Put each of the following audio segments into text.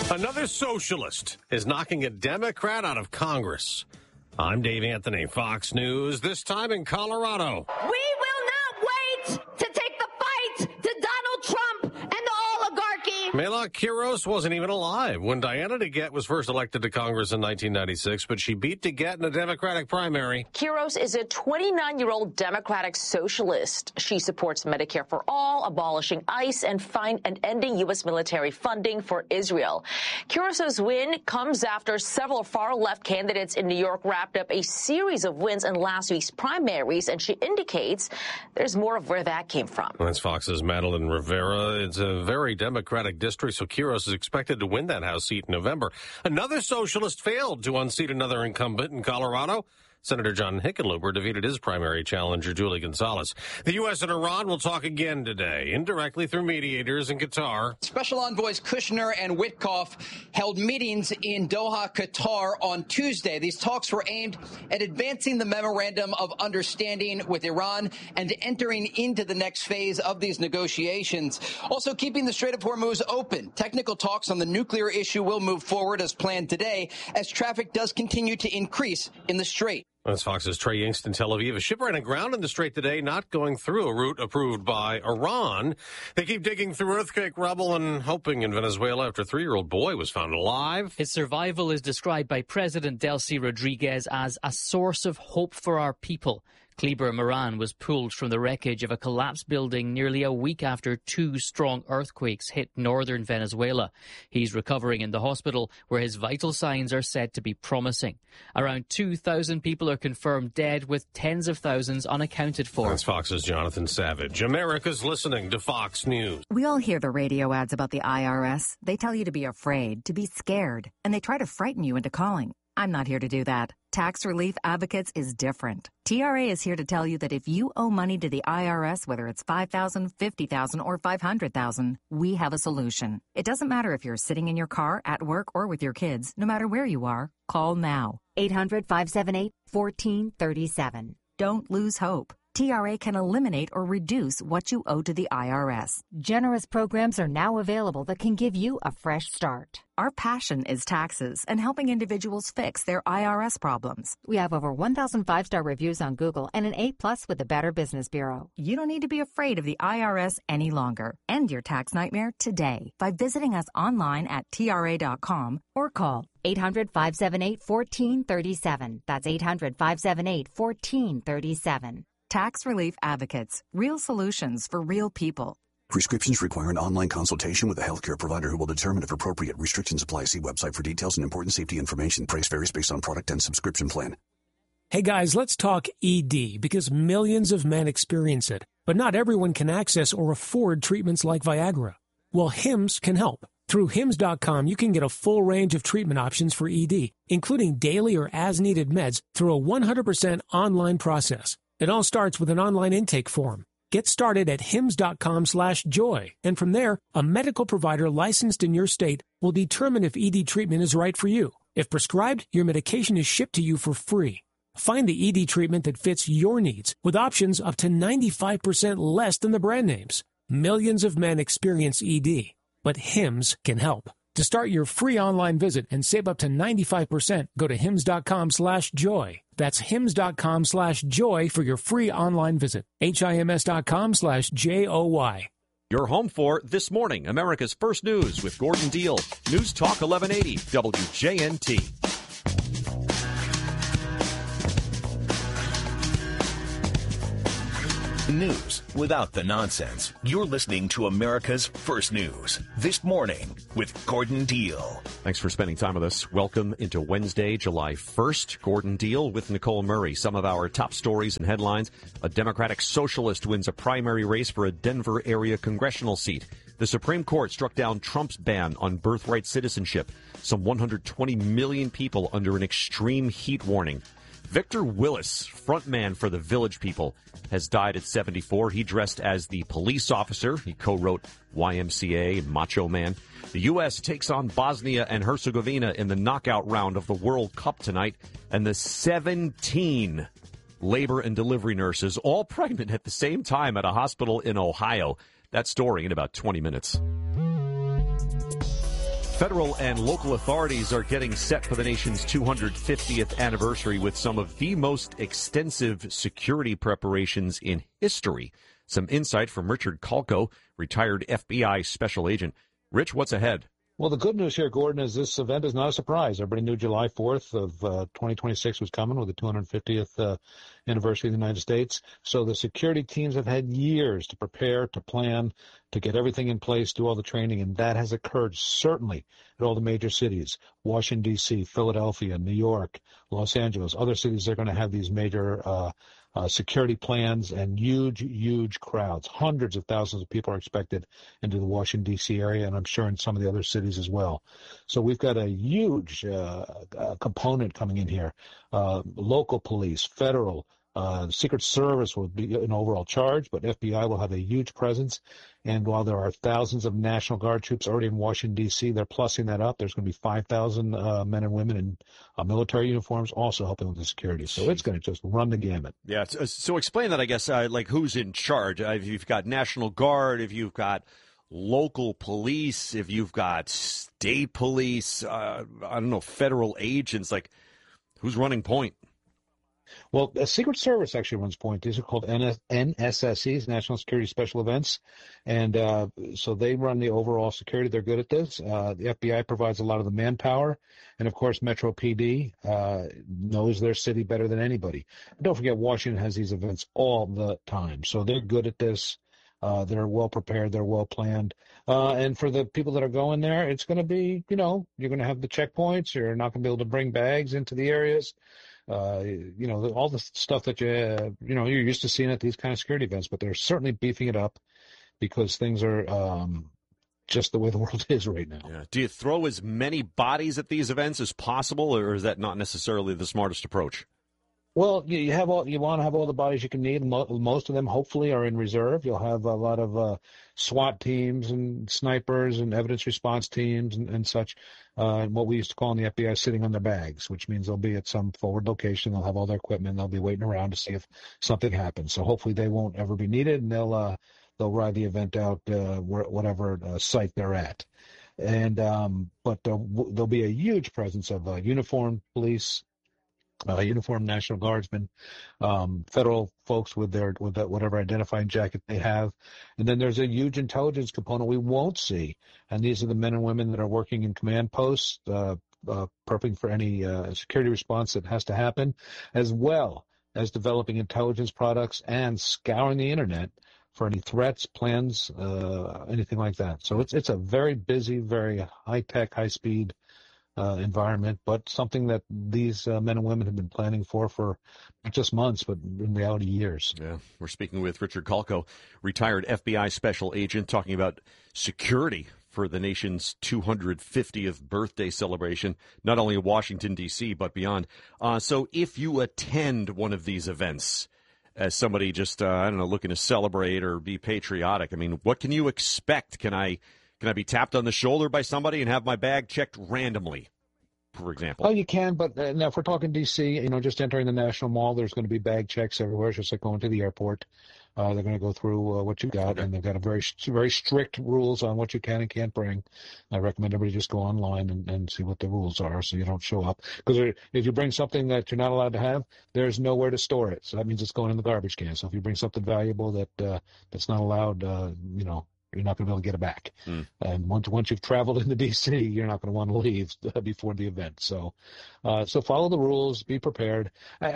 Another socialist is knocking a Democrat out of Congress. I'm Dave Anthony, Fox News, this time in Colorado. We will not wait to take the fight to Donald Trump and the oligarchy. Mela Quiros wasn't even alive when Diana DeGette was first elected to Congress in 1996, but she beat DeGette in a Democratic primary. Quiros is a 29-year-old Democratic socialist. She supports Medicare for all, abolishing ICE, and ending U.S. military funding for Israel. Quiros' win comes after several far-left candidates in New York wrapped up a series of wins in last week's primaries, and she indicates there's more of where that came from. That's Fox's Madeline Rivera. It's a very Democratic district, so Quiros is expected to win that House seat in November. Another socialist failed to unseat another incumbent in Colorado. Senator John Hickenlooper defeated his primary challenger, Julie Gonzalez. The U.S. and Iran will talk again today, indirectly through mediators in Qatar. Special envoys Kushner and Witkoff held meetings in Doha, Qatar on Tuesday. These talks were aimed at advancing the memorandum of understanding with Iran and entering into the next phase of these negotiations. Also keeping the Strait of Hormuz open. Technical talks on the nuclear issue will move forward as planned today as traffic does continue to increase in the strait. That's Fox's Trey Yingst in Tel Aviv. A ship ran aground in the strait today, not going through a route approved by Iran. They keep digging through earthquake rubble and hoping in Venezuela after a 3-year-old boy was found alive. His survival is described by President Delcy Rodriguez as a source of hope for our people. Kleber Moran was pulled from the wreckage of a collapsed building nearly a week after 2 strong earthquakes hit northern Venezuela. He's recovering in the hospital, where his vital signs are said to be promising. Around 2,000 people are confirmed dead, with tens of thousands unaccounted for. That's Fox's Jonathan Savage. America's listening to Fox News. We all hear the radio ads about the IRS. They tell you to be afraid, to be scared, and they try to frighten you into calling. I'm not here to do that. Tax Relief Advocates is different. TRA is here to tell you that if you owe money to the IRS, whether it's $5,000, $50,000, or $500,000, we have a solution. It doesn't matter if you're sitting in your car, at work, or with your kids. No matter where you are, call now. 800-578-1437. Don't lose hope. TRA can eliminate or reduce what you owe to the IRS. Generous programs are now available that can give you a fresh start. Our passion is taxes and helping individuals fix their IRS problems. We have over 1,000 5-star reviews on Google and an A+ with the Better Business Bureau. You don't need to be afraid of the IRS any longer. End your tax nightmare today by visiting us online at TRA.com or call 800-578-1437. That's 800-578-1437. Tax Relief Advocates. Real solutions for real people. Prescriptions require an online consultation with a healthcare provider who will determine if appropriate. Restrictions apply. See website for details and important safety information. Price varies based on product and subscription plan. Hey guys, let's talk ED, because millions of men experience it, but not everyone can access or afford treatments like Viagra. Well, Hims can help. Through Hims.com, you can get a full range of treatment options for ED, including daily or as-needed meds through a 100% online process. It all starts with an online intake form. Get started at hims.com/joy, and from there, a medical provider licensed in your state will determine if ED treatment is right for you. If prescribed, your medication is shipped to you for free. Find the ED treatment that fits your needs, with options up to 95% less than the brand names. Millions of men experience ED, but Hims can help. To start your free online visit and save up to 95%, go to hims.com/joy. That's hims.com/joy for your free online visit. HIMS.com/JOY. You're home for This Morning, America's First News with Gordon Deal. News Talk 1180, WJNT. News without the nonsense. You're listening to America's First News. This Morning with Gordon Deal. Thanks for spending time with us. Welcome into Wednesday, July 1st. Gordon Deal with Nicole Murray. Some of our top stories and headlines. A Democratic socialist wins a primary race for a Denver area congressional seat. The Supreme Court struck down Trump's ban on birthright citizenship. Some 120 million people under an extreme heat warning. Victor Willis, frontman for the Village People, has died at 74. He dressed as the police officer. He co-wrote YMCA and Macho Man. The U.S. takes on Bosnia and Herzegovina in the knockout round of the World Cup tonight. And the 17 labor and delivery nurses, all pregnant at the same time at a hospital in Ohio. That story in about 20 minutes. Federal and local authorities are getting set for the nation's 250th anniversary with some of the most extensive security preparations in history. Some insight from Richard Kalko, retired FBI special agent. Rich, what's ahead? Well, the good news here, Gordon, is this event is not a surprise. Everybody knew July 4th of 2026 was coming with the 250th anniversary of the United States. So the security teams have had years to prepare, to plan, to get everything in place, do all the training, and that has occurred certainly at all the major cities. Washington, D.C., Philadelphia, New York, Los Angeles. Other cities are going to have these major security plans and huge crowds. Hundreds of thousands of people are expected into the Washington, D.C. area, and I'm sure in some of the other cities as well. So we've got a huge component coming in here. Local police, federal, Secret Service will be an overall charge, but FBI will have a huge presence. And while there are thousands of National Guard troops already in Washington, D.C., they're plussing that up. There's going to be 5,000 men and women in military uniforms also helping with the security. So it's going to just run the gamut. Yeah. So explain that, I guess, like who's in charge. If you've got National Guard, if you've got local police, if you've got state police, I don't know, federal agents, like who's running point? Well, the Secret Service actually runs point. These are called NSSEs, National Security Special Events. And so they run the overall security. They're good at this. The FBI provides a lot of the manpower. And, of course, Metro PD knows their city better than anybody. And don't forget, Washington has these events all the time. So they're good at this. They're well prepared. They're well planned. And for the people that are going there, it's going to be, you're going to have the checkpoints. You're not going to be able to bring bags into the areas. All the stuff that you're used to seeing at these kind of security events, but they're certainly beefing it up because things are just the way the world is right now. Yeah. Do you throw as many bodies at these events as possible, or is that not necessarily the smartest approach? Well, you want to have all the bodies you can need. Most of them, hopefully, are in reserve. You'll have a lot of SWAT teams and snipers and evidence response teams and such. And what we used to call in the FBI sitting on their bags, which means they'll be at some forward location. They'll have all their equipment. They'll be waiting around to see if something happens. So hopefully they won't ever be needed, and they'll ride the event out whatever site they're at. And but there'll be a huge presence of uniformed police, uniformed National Guardsmen, federal folks with whatever identifying jacket they have. And then there's a huge intelligence component we won't see. And these are the men and women that are working in command posts, prepping for any security response that has to happen, as well as developing intelligence products and scouring the internet for any threats, plans, anything like that. So it's a very busy, very high-tech, high-speed environment, but something that these men and women have been planning for not just months, but in reality years. Yeah, we're speaking with Richard Kalko, retired FBI special agent, talking about security for the nation's 250th birthday celebration, not only in Washington, D.C., but beyond. So if you attend one of these events as somebody just, looking to celebrate or be patriotic, I mean, what can you expect? Can I be tapped on the shoulder by somebody and have my bag checked randomly, for example? Oh, you can, but now if we're talking D.C., just entering the National Mall, there's going to be bag checks everywhere. It's just like going to the airport. They're going to go through what you got, and they've got a very, very strict rules on what you can and can't bring. I recommend everybody just go online and see what the rules are so you don't show up. Because if you bring something that you're not allowed to have, there's nowhere to store it. So that means it's going in the garbage can. So if you bring something valuable that's not allowed, you're not going to be able to get it back. And once you've traveled into D.C., you're not going to want to leave before the event. So follow the rules, be prepared.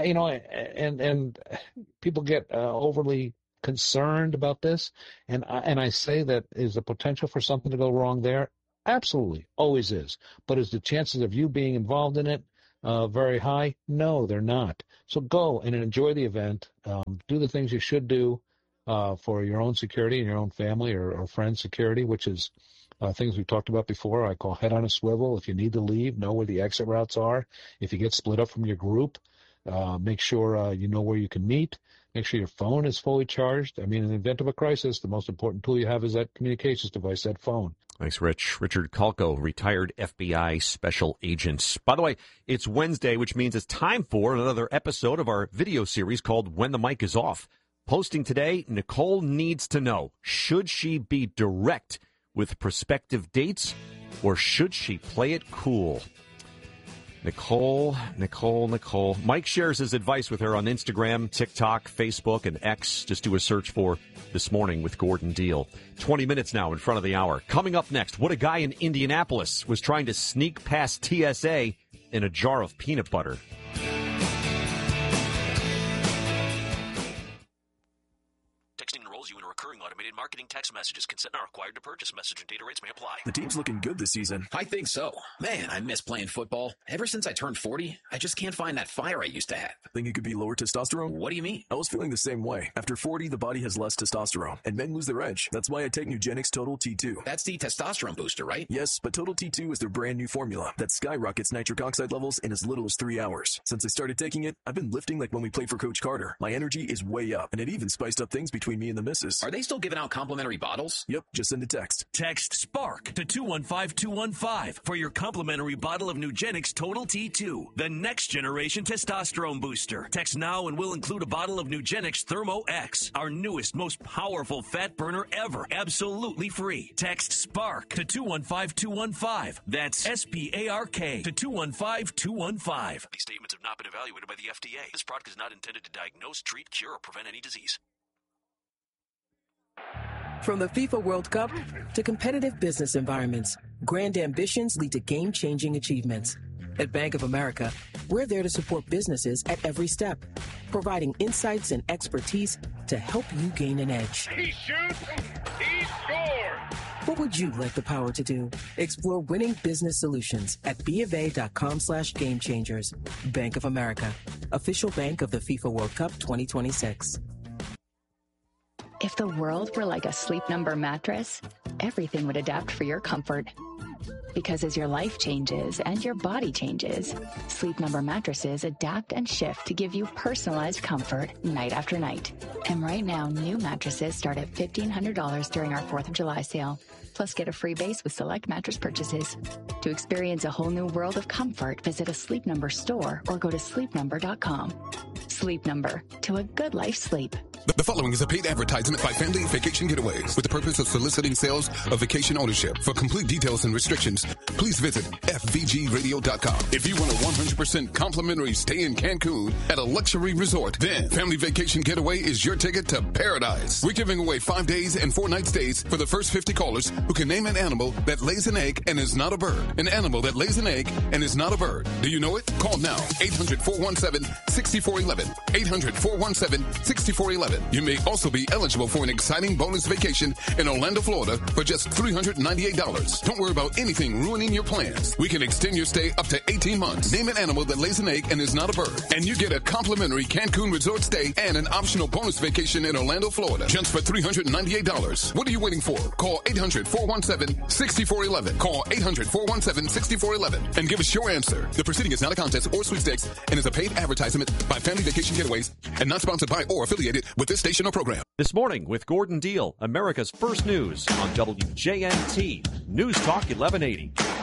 And people get overly concerned about this, and I say that is the potential for something to go wrong there. Absolutely, always is. But is the chances of you being involved in it very high? No, they're not. So go and enjoy the event. Do the things you should do for your own security and your own family or friends' security, which is things we've talked about before. I call head on a swivel. If you need to leave, know where the exit routes are. If you get split up from your group, make sure you know where you can meet. Make sure your phone is fully charged. I mean, in the event of a crisis, the most important tool you have is that communications device, that phone. Thanks, Rich. Richard Kalko, retired FBI special agent. By the way, it's Wednesday, which means it's time for another episode of our video series called When the Mic is Off. Posting today, Nicole needs to know, should she be direct with prospective dates or should she play it cool? Nicole. Mike shares his advice with her on Instagram, TikTok, Facebook, and X. Just do a search for This Morning with Gordon Deal. 20 minutes now in front of the hour. Coming up next, what a guy in Indianapolis was trying to sneak past TSA in a jar of peanut butter. Texting enrolls you in a recurring automated marketing text messages. Consent not required to purchase. Message and data rates may apply. The team's looking good this season. I think so. Man, I miss playing football. Ever since I turned 40, I just can't find that fire I used to have. Think it could be lower testosterone? What do you mean? I was feeling the same way. After 40, the body has less testosterone, and men lose their edge. That's why I take Nugenix Total T2. That's the testosterone booster, right? Yes, but Total T2 is their brand new formula that skyrockets nitric oxide levels in as little as 3 hours. Since I started taking it, I've been lifting like when we played for Coach Carter. My energy is way up, and it even spiced up things between me and the missus. Are they still giving out complimentary bottles? Yep, just send a text. Text SPARK to 215215 for your complimentary bottle of Nugenix Total T2, the next generation testosterone booster. Text now and we'll include a bottle of Nugenix Thermo X, our newest, most powerful fat burner ever, absolutely free. Text SPARK to 215215. That's SPARK to 215-215. These statements have not been evaluated by the FDA. This product is not intended to diagnose, treat, cure, or prevent any disease. From the FIFA World Cup to competitive business environments, grand ambitions lead to game-changing achievements. At Bank of America, we're there to support businesses at every step, providing insights and expertise to help you gain an edge. He shoots, he scores! What would you like the power to do? Explore winning business solutions at BofA.com/gamechangers. Bank of America, official bank of the FIFA World Cup 2026. If the world were like a Sleep Number mattress, everything would adapt for your comfort. Because as your life changes and your body changes, Sleep Number mattresses adapt and shift to give you personalized comfort night after night. And right now, new mattresses start at $1,500 during our 4th of July sale. Plus, get a free base with select mattress purchases. To experience a whole new world of comfort, visit a Sleep Number store or go to sleepnumber.com. Sleep Number, to a good life sleep. The following is a paid advertisement by Family Vacation Getaways with the purpose of soliciting sales of vacation ownership. For complete details and restrictions, please visit FVGradio.com. If you want a 100% complimentary stay in Cancun at a luxury resort, then Family Vacation Getaway is your ticket to paradise. We're giving away 5 days and 4 night stays for the first 50 callers who can name an animal that lays an egg and is not a bird. An animal that lays an egg and is not a bird. Do you know it? Call now. 800-417-6411. 800-417-6411. You may also be eligible for an exciting bonus vacation in Orlando, Florida for just $398. Don't worry about anything ruining your plans. We can extend your stay up to 18 months. Name an animal that lays an egg and is not a bird. And you get a complimentary Cancun resort stay and an optional bonus vacation in Orlando, Florida just for $398. What are you waiting for? Call 800-417-6411. Call 800-417-6411 and give us your answer. The proceeding is not a contest or sweepstakes and is a paid advertisement by Family Vacation Getaways and not sponsored by or affiliated with this station or program. This Morning with Gordon Deal, America's first news on WJNT News Talk 1180.